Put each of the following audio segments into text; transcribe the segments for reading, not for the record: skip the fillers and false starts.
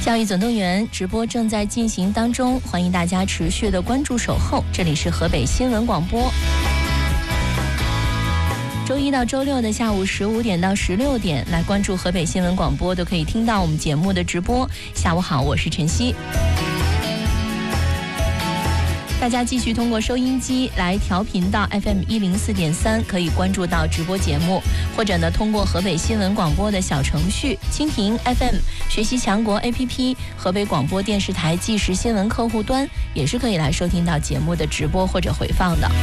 教育总动员直播正在进行当中，欢迎大家持续的关注守候。这里是河北新闻广播，周一到周六的下午15点到16点，来关注河北新闻广播，都可以听到我们节目的直播。下午好，我是晨曦。大家继续通过收音机来调频到 FM104.3，可以关注到直播节目，或者呢通过河北新闻广播的小程序、蜻蜓 FM、学习强国 APP、河北广播电视台即时新闻客户端，也是可以来收听到节目的直播或者回放的。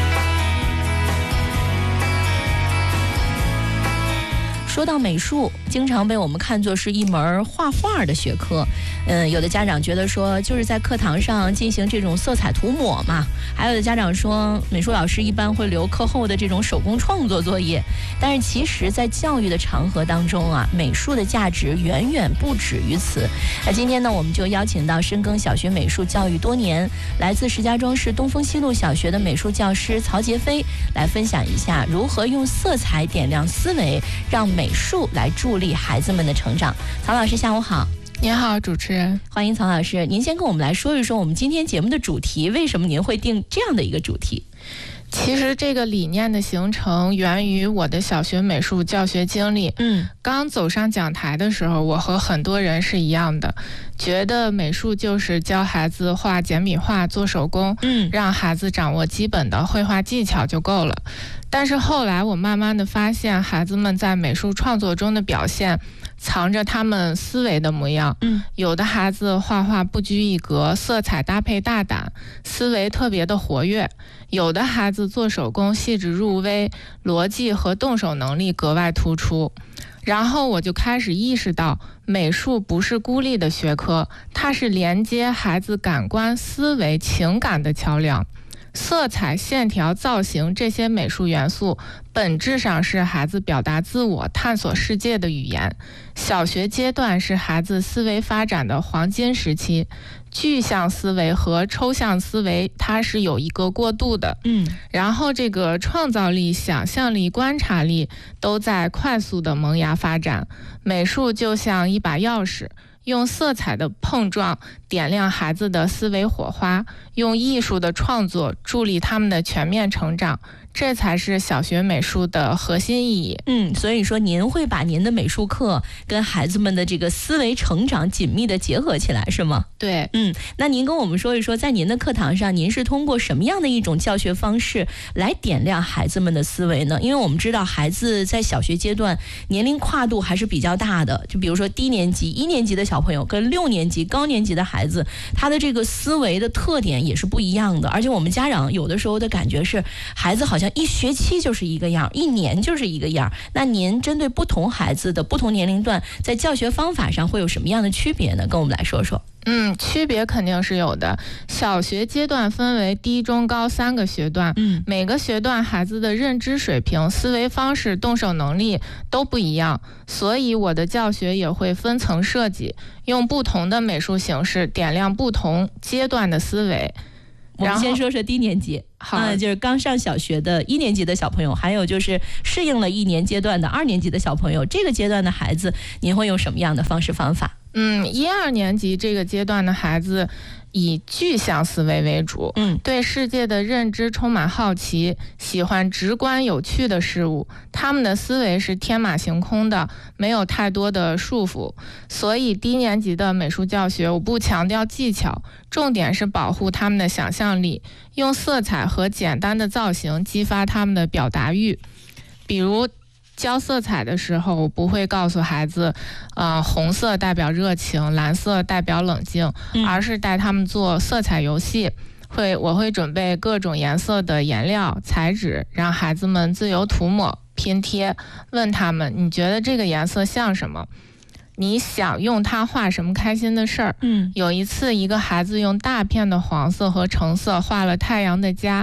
说到美术，经常被我们看作是一门画画的学科。有的家长觉得说，就是在课堂上进行这种色彩涂抹嘛。还有的家长说，美术老师一般会留课后的这种手工创作作业。但是其实，在教育的场合当中啊，美术的价值远远不止于此。那今天呢，我们就邀请到深耕小学美术教育多年，来自石家庄市东风西路小学的美术教师曹杰飞，来分享一下如何用色彩点亮思维，让美术来助力孩子们的成长。曹老师下午好。 您好，主持人， 欢迎曹老师。您先跟我们来说一说我们今天节目的主题，为什么您会定这样的一个主题？ 其实这个理念的形成源于我的小学美术教学经历。刚走上讲台的时候，我和很多人是一样的，觉得美术就是教孩子画简笔画、做手工，让孩子掌握基本的绘画技巧就够了。但是后来我慢慢的发现，孩子们在美术创作中的表现藏着他们思维的模样。有的孩子画画不拘一格，色彩搭配大胆，思维特别的活跃；有的孩子做手工细致入微，逻辑和动手能力格外突出。然后我就开始意识到，美术不是孤立的学科，它是连接孩子感官、思维、情感的桥梁。色彩、线条、造型这些美术元素本质上是孩子表达自我、探索世界的语言。小学阶段是孩子思维发展的黄金时期，具象思维和抽象思维它是有一个过渡的。然后这个创造力、想象力、观察力都在快速的萌芽发展。美术就像一把钥匙，用色彩的碰撞点亮孩子的思维火花，用艺术的创作助力他们的全面成长，这才是小学美术的核心意义。 所以说您会把您的美术课跟孩子们的这个思维成长紧密的结合起来，是吗？ 对。 那您跟我们说一说，在您的课堂上，您是通过什么样的一种教学方式来点亮孩子们的思维呢？因为我们知道孩子在小学阶段年龄跨度还是比较大的，就比如说低年级、1年级的小朋友跟6年级高年级的孩子，他的这个思维的特点也是不一样的。而且我们家长有的时候的感觉是，孩子好像一学期就是一个样，1年就是一个样。那您针对不同孩子的不同年龄段，在教学方法上会有什么样的区别呢？跟我们来说说。 区别肯定是有的。小学阶段分为低、中、高3个学段，每个学段孩子的认知水平、思维方式、动手能力都不一样，所以我的教学也会分层设计，用不同的美术形式点亮不同阶段的思维。 我们先说说低年级，就是刚上小学的1年级的小朋友，还有就是适应了1年阶段的2年级的小朋友，这个阶段的孩子，您会用什么样的方式方法 ？1、2年级这个阶段的孩子以具象思维为主，对世界的认知充满好奇，喜欢直观有趣的事物，他们的思维是天马行空的，没有太多的束缚。所以低年级的美术教学我不强调技巧，重点是保护他们的想象力，用色彩和简单的造型激发他们的表达欲。比如教色彩的时候，我不会告诉孩子，红色代表热情，蓝色代表冷静，而是带他们做色彩游戏。我会准备各种颜色的颜料、材质，让孩子们自由涂抹、拼贴，问他们：你觉得这个颜色像什么？你想用它画什么开心的事儿？有一次，一个孩子用大片的黄色和橙色画了太阳的家。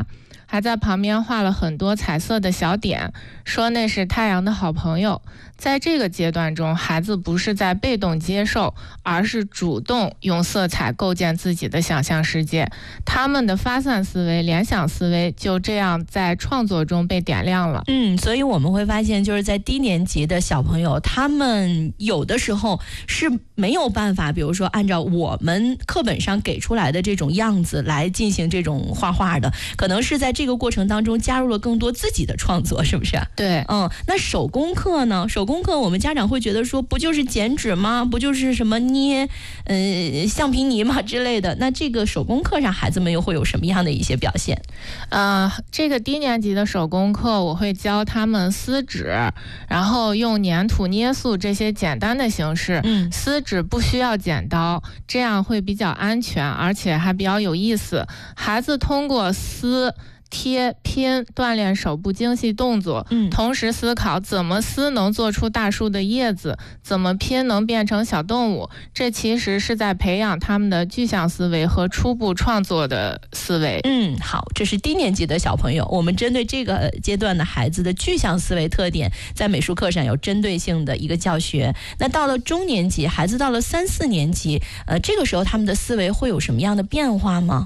还在旁边画了很多彩色的小点，说那是太阳的好朋友。在这个阶段中，孩子不是在被动接受，而是主动用色彩构建自己的想象世界。他们的发散思维、联想思维就这样在创作中被点亮了。 所以我们会发现，就是在低年级的小朋友，他们有的时候是没有办法，比如说按照我们课本上给出来的这种样子来进行这种画画的，可能是在这个过程当中加入了更多自己的创作，是不是？ 对， 那手工课呢？手工课我们家长会觉得说，不就是剪纸吗？不就是什么捏橡皮泥吗之类的？那这个手工课上孩子们又会有什么样的一些表现？ 这个低年级的手工课，我会教他们撕纸，然后用粘土、捏塑这些简单的形式。撕纸不需要剪刀，这样会比较安全，而且还比较有意思。孩子通过撕、贴、拼锻炼手部精细动作，同时思考怎么撕能做出大树的叶子，怎么拼能变成小动物。这其实是在培养他们的具象思维和初步创作的思维。 好，这是低年级的小朋友，我们针对这个阶段的孩子的具象思维特点，在美术课上有针对性的一个教学。那到了中年级，孩子到了3、4年级，这个时候他们的思维会有什么样的变化吗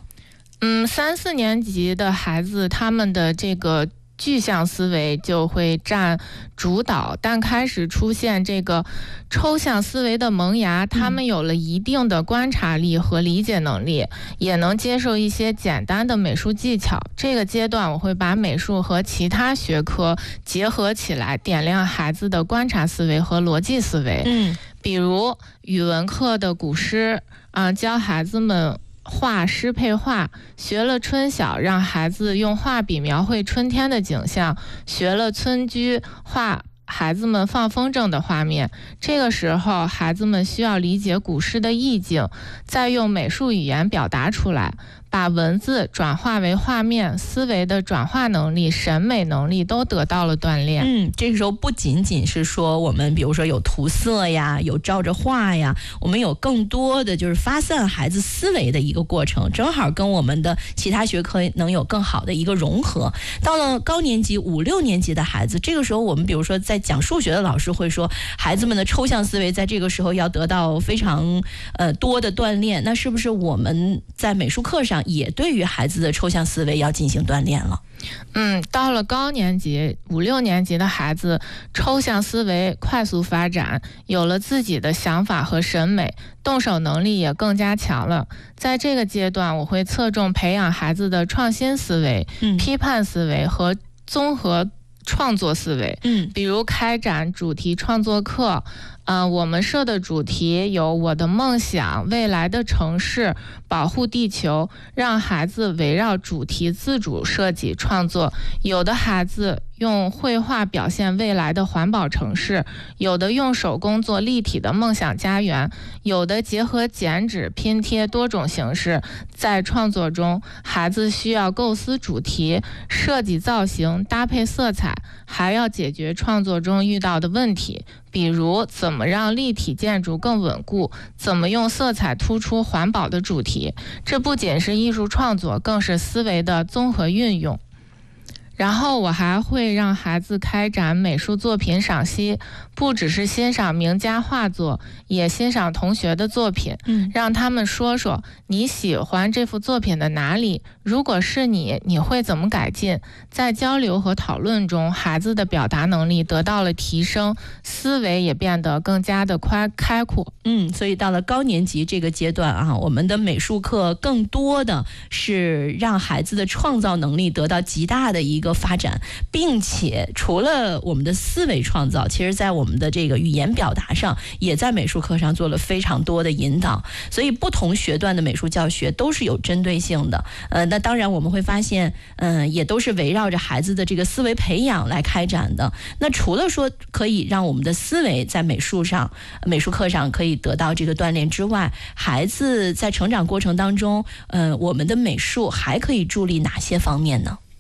？3、4年级的孩子，他们的这个具象思维就会占主导，但开始出现这个抽象思维的萌芽，他们有了一定的观察力和理解能力，也能接受一些简单的美术技巧。这个阶段我会把美术和其他学科结合起来，点亮孩子的观察思维和逻辑思维。比如语文课的古诗教孩子们画诗配画，学了春晓，让孩子用画笔描绘春天的景象，学了村居，画孩子们放风筝的画面。这个时候孩子们需要理解古诗的意境，再用美术语言表达出来，把文字转化为画面，思维的转化能力、审美能力都得到了锻炼。 这个时候不仅仅是说我们比如说有涂色呀，有照着画呀，我们有更多的就是发散孩子思维的一个过程，正好跟我们的其他学科能有更好的一个融合。到了高年级5、6年级的孩子，这个时候我们比如说在讲数学的老师会说，孩子们的抽象思维在这个时候要得到非常多的锻炼。那是不是我们在美术课上也对于孩子的抽象思维要进行锻炼了？ 到了高年级5、6年级的孩子，抽象思维快速发展，有了自己的想法和审美，动手能力也更加强了。在这个阶段，我会侧重培养孩子的创新思维、批判思维和综合创作思维。比如开展主题创作课，我们设的主题有我的梦想、未来的城市、保护地球，让孩子围绕主题自主设计创作。有的孩子用绘画表现未来的环保城市，有的用手工做立体的梦想家园，有的结合剪纸、拼贴多种形式。在创作中，孩子需要构思主题、设计造型、搭配色彩，还要解决创作中遇到的问题，比如怎么让立体建筑更稳固，怎么用色彩突出环保的主题。这不仅是艺术创作，更是思维的综合运用。然后我还会让孩子开展美术作品赏析，不只是欣赏名家画作，也欣赏同学的作品，让他们说说你喜欢这幅作品的哪里，如果是你会怎么改进。在交流和讨论中，孩子的表达能力得到了提升，思维也变得更加的开阔。 所以到了高年级这个阶段我们的美术课更多的是让孩子的创造能力得到极大的一个发展，并且除了我们的思维创造，其实在我们的这个语言表达上，也在美术课上做了非常多的引导。所以不同学段的美术教学都是有针对性的。那当然我们会发现，也都是围绕着孩子的这个思维培养来开展的。那除了说可以让我们的思维在美术课上可以得到这个锻炼之外，孩子在成长过程当中，我们的美术还可以助力哪些方面呢？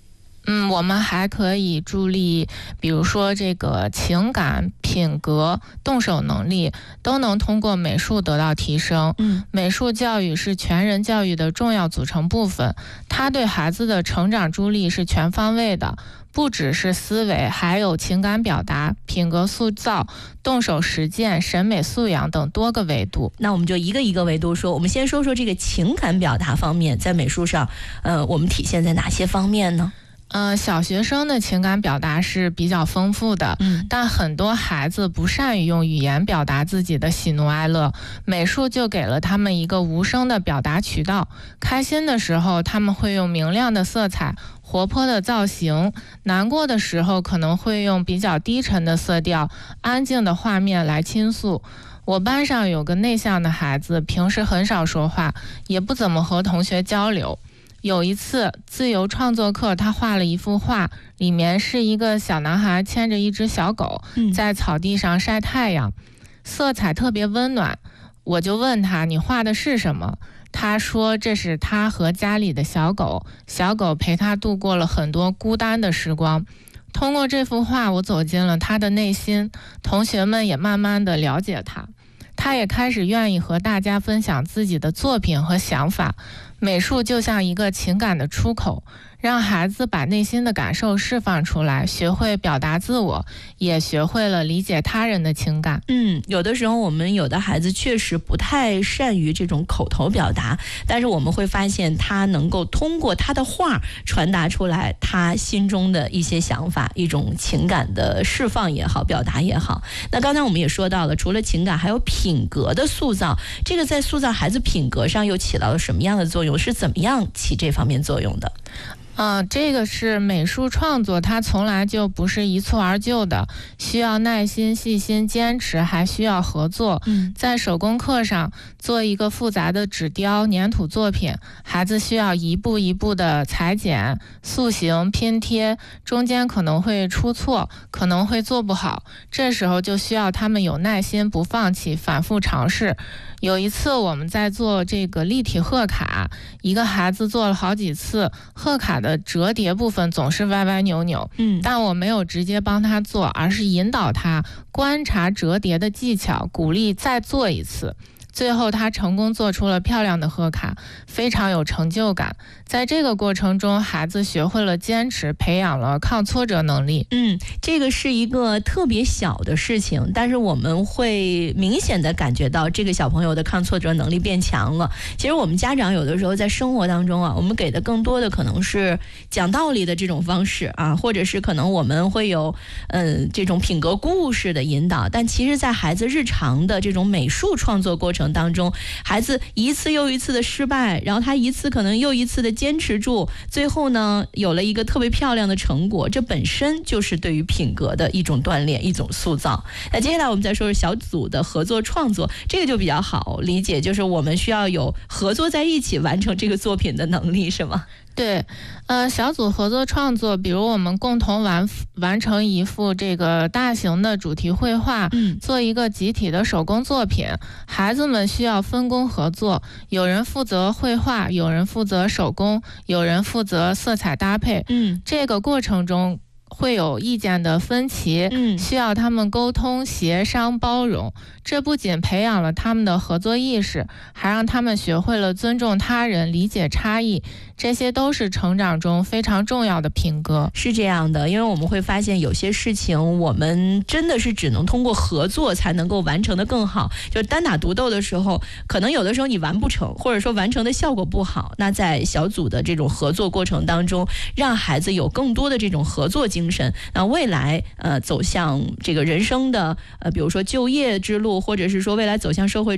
我们还可以助力，比如说这个情感、品格、动手能力都能通过美术得到提升。美术教育是全人教育的重要组成部分，它对孩子的成长助力是全方位的，不只是思维，还有情感表达、品格塑造、动手实践、审美素养等多个维度。 那我们就一个一个维度说，我们先说说这个情感表达方面，在美术上，我们体现在哪些方面呢？ 小学生的情感表达是比较丰富的，但很多孩子不善于用语言表达自己的喜怒哀乐，美术就给了他们一个无声的表达渠道。开心的时候，他们会用明亮的色彩、活泼的造型；难过的时候，可能会用比较低沉的色调、安静的画面来倾诉。我班上有个内向的孩子，平时很少说话，也不怎么和同学交流。有一次自由创作课，他画了一幅画，里面是一个小男孩牵着一只小狗，在草地上晒太阳，色彩特别温暖。我就问他，你画的是什么？他说这是他和家里的小狗，小狗陪他度过了很多孤单的时光。通过这幅画，我走进了他的内心，同学们也慢慢地了解他，他也开始愿意和大家分享自己的作品和想法。美术就像一个情感的出口，让孩子把内心的感受释放出来，学会表达自我，也学会了理解他人的情感。 有的时候我们有的孩子确实不太善于这种口头表达，但是我们会发现他能够通过他的画传达出来他心中的一些想法，一种情感的释放也好，表达也好。那刚才我们也说到了，除了情感还有品格的塑造，这个在塑造孩子品格上又起到了什么样的作用，是怎么样起这方面作用的？ 这个是美术创作，它从来就不是一蹴而就的，需要耐心、细心、坚持，还需要合作。在手工课上做一个复杂的纸雕、粘土作品，孩子需要一步一步的裁剪、塑形、拼贴，中间可能会出错，可能会做不好，这时候就需要他们有耐心，不放弃，反复尝试。有一次我们在做这个立体贺卡，一个孩子做了好几次，贺卡的折叠部分总是歪歪扭扭，但我没有直接帮他做，而是引导他观察折叠的技巧，鼓励再做一次。最后他成功做出了漂亮的贺卡，非常有成就感。在这个过程中，孩子学会了坚持，培养了抗挫折能力。 这个是一个特别小的事情，但是我们会明显的感觉到这个小朋友的抗挫折能力变强了。其实我们家长有的时候在生活当中我们给的更多的可能是讲道理的这种方式或者是可能我们会有这种品格故事的引导，但其实在孩子日常的这种美术创作过程当中，孩子一次又一次的失败，然后他一次可能又一次的坚持住，最后呢有了一个特别漂亮的成果，这本身就是对于品格的一种锻炼，一种塑造。那接下来我们再说说小组的合作创作，这个就比较好理解，就是我们需要有合作在一起完成这个作品的能力，是吗？ 对，小组合作创作，比如我们共同完成一幅这个大型的主题绘画，做一个集体的手工作品，孩子们需要分工合作，有人负责绘画，有人负责手工，有人负责色彩搭配。这个过程中会有意见的分歧，需要他们沟通、协商、包容。这不仅培养了他们的合作意识，还让他们学会了尊重他人、理解差异，这些都是成长中非常重要的品格。 是这样的，因为我们会发现有些事情我们真的是只能通过合作才能够完成的更好，就是单打独斗的时候，可能有的时候你完不成，或者说完成的效果不好，那在小组的这种合作过程当中，让孩子有更多的这种合作精神，那未来走向这个人生的比如说就业之路，或者是说未来走向社会